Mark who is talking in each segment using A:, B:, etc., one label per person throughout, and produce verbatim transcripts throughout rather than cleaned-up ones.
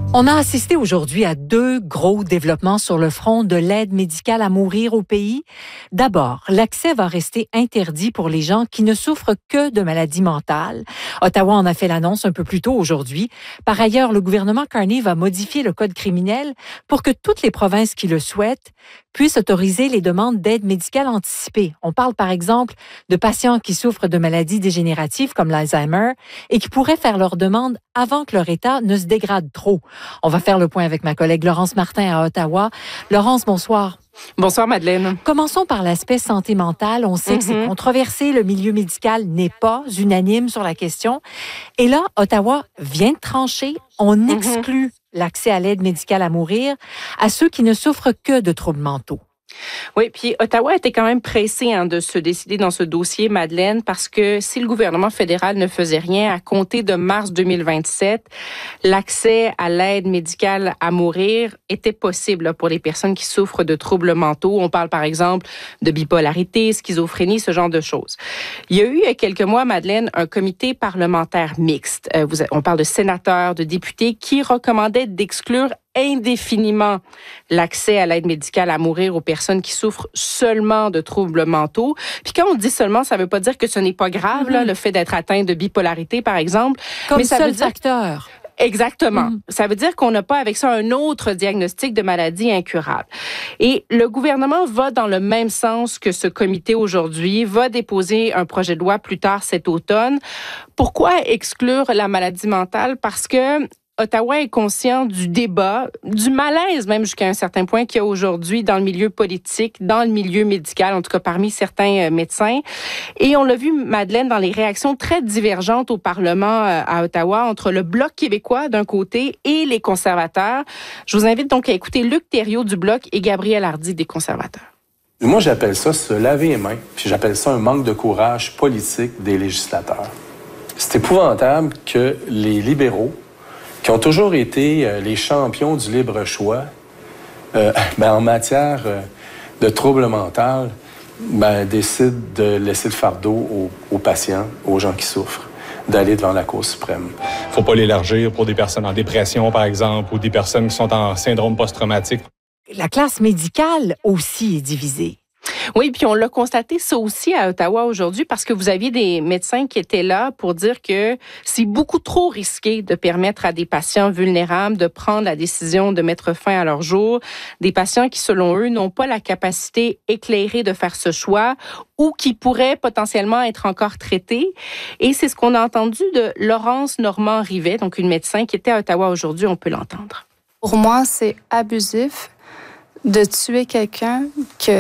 A: On a assisté aujourd'hui à deux gros développements sur le front de l'aide médicale à mourir au pays. D'abord, l'accès va rester interdit pour les gens qui ne souffrent que de maladies mentales. Ottawa en a fait l'annonce un peu plus tôt aujourd'hui. Par ailleurs, le gouvernement Carney va modifier le code criminel pour que toutes les provinces qui le souhaitent puissent autoriser les demandes d'aide médicale anticipée. On parle par exemple de patients qui souffrent de maladies dégénératives comme l'Alzheimer et qui pourraient faire leur demande avant que leur état ne se dégrade trop. On va faire le point avec ma collègue Laurence Martin à Ottawa. Laurence, bonsoir.
B: Bonsoir, Madeleine.
A: Commençons par l'aspect santé mentale. On sait mm-hmm. que c'est controversé. Le milieu médical n'est pas unanime sur la question. Et là, Ottawa vient de trancher. On mm-hmm. exclut l'accès à l'aide médicale à mourir à ceux qui ne souffrent que de troubles mentaux.
B: Oui, puis Ottawa était quand même pressé hein, de se décider dans ce dossier, Madeleine, parce que si le gouvernement fédéral ne faisait rien, à compter de mars deux mille vingt-sept, l'accès à l'aide médicale à mourir était possible là, pour les personnes qui souffrent de troubles mentaux. On parle par exemple de bipolarité, schizophrénie, ce genre de choses. Il y a eu il y a quelques mois, Madeleine, un comité parlementaire mixte. Euh, vous, on parle de sénateurs, de députés qui recommandaient d'exclure indéfiniment l'accès à l'aide médicale à mourir aux personnes qui souffrent seulement de troubles mentaux. Puis quand on dit seulement, ça veut pas dire que ce n'est pas grave, mm-hmm. là, le fait d'être atteint de bipolarité, par exemple.
A: Comme
B: mais ça
A: seul
B: veut dire...
A: facteur.
B: Exactement. Mm. Ça veut dire qu'on n'a pas avec ça un autre diagnostic de maladie incurable. Et le gouvernement va dans le même sens que ce comité aujourd'hui, va déposer un projet de loi plus tard cet automne. Pourquoi exclure la maladie mentale? Parce que Ottawa est conscient du débat, du malaise même jusqu'à un certain point qu'il y a aujourd'hui dans le milieu politique, dans le milieu médical, en tout cas parmi certains euh, médecins. Et on l'a vu, Madeleine, dans les réactions très divergentes au Parlement euh, à Ottawa entre le Bloc québécois d'un côté et les conservateurs. Je vous invite donc à écouter Luc Thériault du Bloc et Gabriel Hardy des conservateurs.
C: Moi, j'appelle ça se laver les mains, puis j'appelle ça un manque de courage politique des législateurs. C'est épouvantable que les libéraux, qui ont toujours été euh, les champions du libre choix, euh, ben, en matière euh, de troubles mentaux, ben, décident de laisser le fardeau aux, aux patients, aux gens qui souffrent, d'aller devant la Cour suprême.
D: Il ne faut pas l'élargir pour des personnes en dépression, par exemple, ou des personnes qui sont en syndrome post-traumatique.
A: La classe médicale aussi est divisée.
B: Oui, puis on l'a constaté ça aussi à Ottawa aujourd'hui parce que vous aviez des médecins qui étaient là pour dire que c'est beaucoup trop risqué de permettre à des patients vulnérables de prendre la décision de mettre fin à leur jour. Des patients qui, selon eux, n'ont pas la capacité éclairée de faire ce choix ou qui pourraient potentiellement être encore traités. Et c'est ce qu'on a entendu de Laurence Normand-Rivet, donc une médecin qui était à Ottawa aujourd'hui. On peut l'entendre.
E: Pour moi, c'est abusif de tuer quelqu'un qui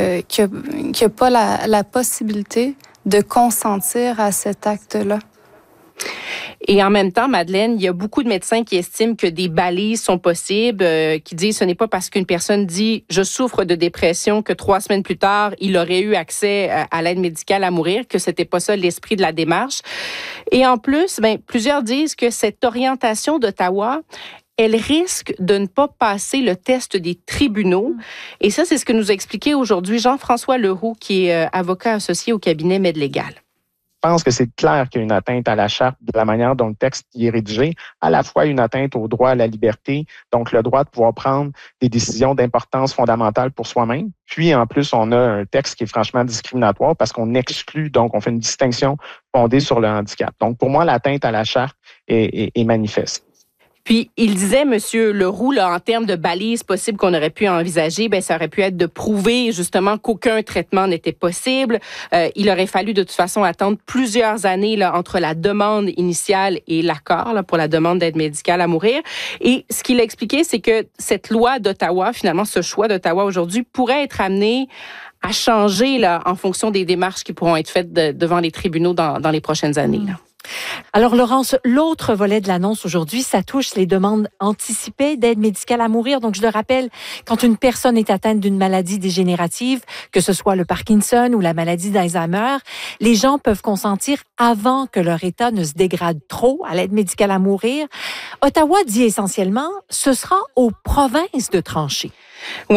E: n'a pas la, la possibilité de consentir à cet acte-là.
B: Et en même temps, Madeleine, il y a beaucoup de médecins qui estiment que des balises sont possibles, euh, qui disent ce n'est pas parce qu'une personne dit « je souffre de dépression » que trois semaines plus tard, il aurait eu accès à, à l'aide médicale à mourir, que c'était pas ça l'esprit de la démarche. Et en plus, ben, plusieurs disent que cette orientation d'Ottawa, elle risque de ne pas passer le test des tribunaux. Et ça, c'est ce que nous a expliqué aujourd'hui Jean-François Leroux, qui est avocat associé au cabinet MedLégal.
F: Je pense que c'est clair qu'il y a une atteinte à la charte de la manière dont le texte y est rédigé, à la fois une atteinte au droit à la liberté, donc le droit de pouvoir prendre des décisions d'importance fondamentale pour soi-même. Puis, en plus, on a un texte qui est franchement discriminatoire parce qu'on exclut, donc on fait une distinction fondée sur le handicap. Donc, pour moi, l'atteinte à la charte est, est, est manifeste.
B: Puis, il disait, M. Leroux, là, en termes de balises possibles qu'on aurait pu envisager, ben, ça aurait pu être de prouver, justement, qu'aucun traitement n'était possible. Euh, il aurait fallu, de toute façon, attendre plusieurs années, là, entre la demande initiale et l'accord, là, pour la demande d'aide médicale à mourir. Et ce qu'il a expliqué, c'est que cette loi d'Ottawa, finalement, ce choix d'Ottawa aujourd'hui pourrait être amené à changer, là, en fonction des démarches qui pourront être faites de, devant les tribunaux dans, dans les prochaines années, là.
A: Alors, Laurence, l'autre volet de l'annonce aujourd'hui, ça touche les demandes anticipées d'aide médicale à mourir. Donc, je le rappelle, quand une personne est atteinte d'une maladie dégénérative, que ce soit le Parkinson ou la maladie d'Alzheimer, les gens peuvent consentir avant que leur état ne se dégrade trop à l'aide médicale à mourir. Ottawa dit essentiellement, ce sera aux provinces de trancher.